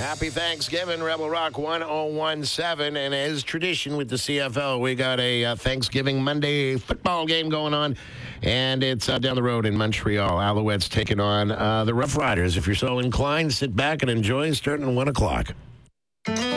Happy Thanksgiving, Rebel Rock 1017. And as tradition with the CFL, we got a Thanksgiving Monday football game going on. And it's down the road in Montreal. Alouettes taking on the Rough Riders. If you're so inclined, sit back and enjoy starting at 1 o'clock.